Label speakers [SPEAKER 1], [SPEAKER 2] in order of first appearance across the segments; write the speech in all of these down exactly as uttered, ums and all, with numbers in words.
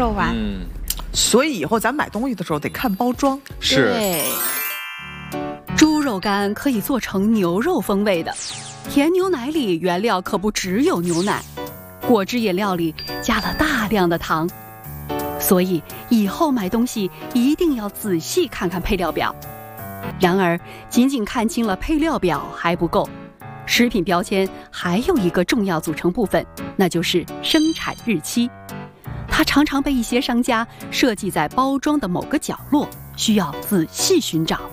[SPEAKER 1] 肉丸。
[SPEAKER 2] 嗯，
[SPEAKER 3] 所以以后咱买东西的时候得看包装。
[SPEAKER 2] 是。
[SPEAKER 4] 猪肉干可以做成牛肉风味的，甜牛奶里原料可不只有牛奶，果汁饮料里加了大量的糖。所以以后买东西一定要仔细看看配料表。然而，仅仅看清了配料表还不够，食品标签还有一个重要组成部分，那就是生产日期。它常常被一些商家设计在包装的某个角落，需要仔细寻找。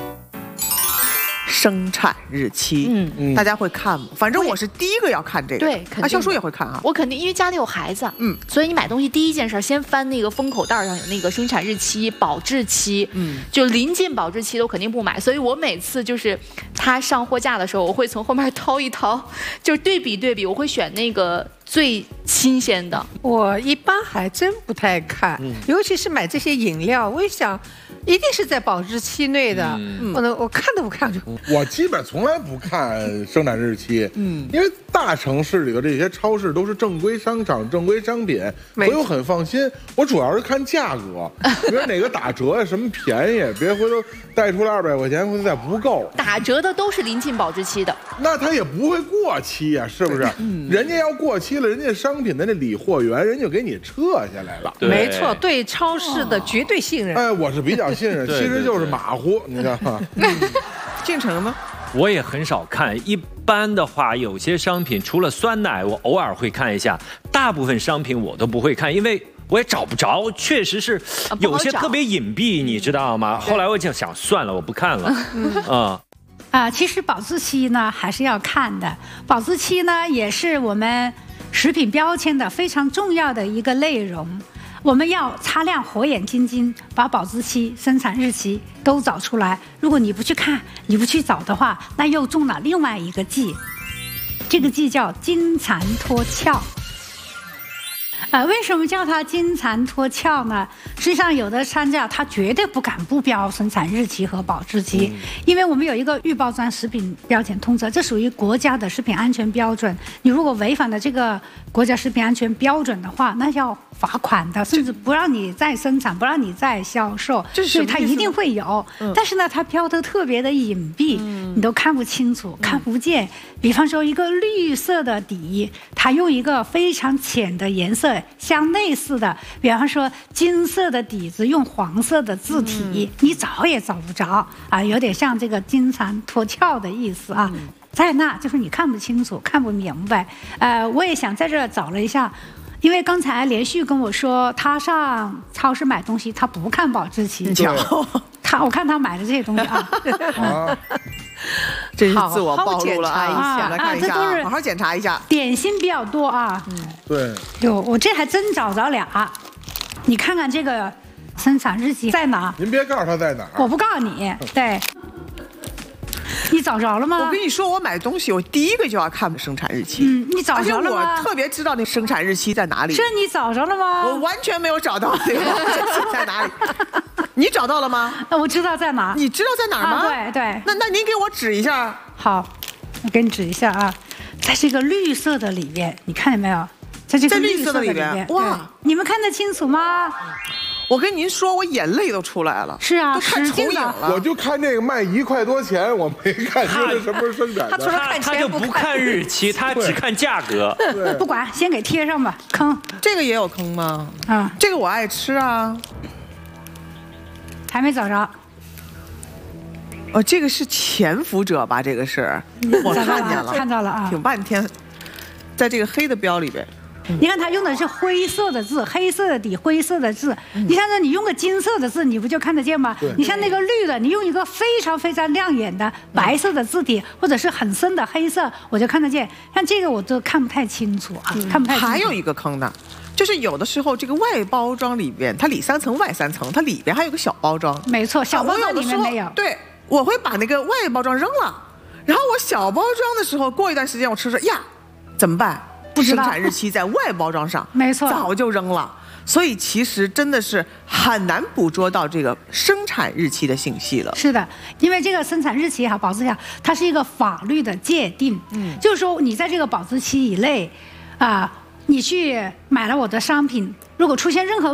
[SPEAKER 3] 生产日期，
[SPEAKER 5] 嗯
[SPEAKER 3] 嗯，大家会看吗？反正我是第一个要看这个。
[SPEAKER 5] 对，肯定
[SPEAKER 3] 啊，小叔也会看啊。
[SPEAKER 5] 我肯定，因为家里有孩子，
[SPEAKER 3] 嗯，
[SPEAKER 5] 所以你买东西第一件事先翻那个封口袋上有那个生产日期、保质期，
[SPEAKER 3] 嗯，
[SPEAKER 5] 就临近保质期的我肯定不买。所以我每次就是他上货架的时候，我会从后面掏一掏，就是对比对比，我会选那个最新鲜的。
[SPEAKER 6] 我一般还真不太看，嗯、尤其是买这些饮料，我一想。一定是在保质期内的，嗯、我呢，我看都不看就。
[SPEAKER 7] 我基本从来不看生产日期，嗯，因为大城市里的这些超市都是正规商场、正规商品，所以我很放心。我主要是看价格，比如哪个打折呀，什么便宜，别回头带出来二百块钱，回头再不够。
[SPEAKER 5] 打折的都是临近保质期的，
[SPEAKER 7] 那它也不会过期呀，是不是？嗯、人家要过期了，人家商品的那理货员人就给你撤下来了。
[SPEAKER 6] 没错，对超市的绝对信任。
[SPEAKER 7] 哎，我是比较。信任其实就是马虎，你知道吗？
[SPEAKER 3] 进城吗？
[SPEAKER 2] 我也很少看，一般的话，有些商品除了酸奶，我偶尔会看一下，大部分商品我都不会看，因为我也找不着，确实是有些特别隐蔽，你知道吗？后来我就想算了，我不看了，嗯。
[SPEAKER 1] 啊，其实保质期呢还是要看的，保质期呢也是我们食品标签的非常重要的一个内容。我们要擦亮火眼金睛，把保质期、生产日期都找出来。如果你不去看，你不去找的话，那又中了另外一个计。这个计叫金蝉脱壳。呃，为什么叫它金蝉脱壳呢？实际上，有的商家他绝对不敢不标生产日期和保质期，嗯、因为我们有一个预包装食品标签通则，这属于国家的食品安全标准。你如果违反了这个国家食品安全标准的话，那要罚款的，甚至不让你再生产，不让你再销售。所以它一定会有，嗯、但是呢，它标的特别的隐蔽，嗯、你都看不清楚，看不见。比方说，一个绿色的底，它用一个非常浅的颜色。相类似的，比方说金色的底子用黄色的字体，嗯、你找也找不着啊，有点像这个金蝉脱壳的意思啊。嗯、在那就是你看不清楚，看不明白。呃，我也想在这儿找了一下，因为刚才连续跟我说他上超市买东西他不看保质期，他我看他买的这些东西啊。啊
[SPEAKER 3] 这是自我暴露了啊！来看一下，好好检查一下。
[SPEAKER 1] 点心比较多啊，
[SPEAKER 7] 嗯，对。
[SPEAKER 1] 哟，我这还真找着俩，你看看这个生产日期在哪？
[SPEAKER 7] 您别告诉他在哪儿，
[SPEAKER 1] 我不告诉你。对，你找着了吗？
[SPEAKER 3] 我跟你说，我买东西我第一个就要看生产日期。
[SPEAKER 1] 嗯，你找着了吗？
[SPEAKER 3] 而且我特别知道那生产日期在哪里。
[SPEAKER 1] 是你找着了吗？
[SPEAKER 3] 我完全没有找到这个在哪里。你找到了吗？
[SPEAKER 1] 那我知道在哪。
[SPEAKER 3] 你知道在哪儿吗？
[SPEAKER 1] 啊、对对。
[SPEAKER 3] 那那您给我指一下。
[SPEAKER 1] 好，我给你指一下啊，在这个绿色的里边，你看见没有？在这个绿色的里边，哇，你们看得清楚吗？
[SPEAKER 3] 我跟您说，我眼泪都出来了。
[SPEAKER 1] 是啊，
[SPEAKER 3] 都看重影了。
[SPEAKER 7] 我就看这个卖一块多钱，我没看出是什么时候生产的。
[SPEAKER 1] 他除了看钱
[SPEAKER 2] 他就不看日期，他只看价格。
[SPEAKER 1] 不管，先给贴上吧。坑，
[SPEAKER 3] 这个也有坑吗？
[SPEAKER 1] 啊，
[SPEAKER 3] 这个我爱吃啊。
[SPEAKER 1] 还没找着。
[SPEAKER 3] 哦，这个是潜伏者吧？这个是，我看见了，
[SPEAKER 1] 看到了啊，
[SPEAKER 3] 挺半天，在这个黑的标里边。
[SPEAKER 1] 嗯、你看他用的是灰色的字，黑色的底，灰色的字。嗯、你看着你用个金色的字，你不就看得见吗？你像那个绿的，你用一个非常非常亮眼的白色的字体，嗯、或者是很深的黑色，我就看得见。像这个我都看不太清楚啊，嗯、看不太清楚。
[SPEAKER 3] 还有一个坑呢。就是有的时候这个外包装里边，它里三层外三层，它里边还有个小包装。
[SPEAKER 1] 没错，小包装里面没有。
[SPEAKER 3] 对，我会把那个外包装扔了，然后我小包装的时候，过一段时间我吃说呀，怎么办？
[SPEAKER 1] 不知道
[SPEAKER 3] 生产日期在外包装上，
[SPEAKER 1] 没错，
[SPEAKER 3] 早就扔了。所以其实真的是很难捕捉到这个生产日期的信息了。
[SPEAKER 1] 是的，因为这个生产日期哈，保质期它是一个法律的界定，嗯，就是说你在这个保质期以内，啊、呃。你去买了我的商品，如果出现任何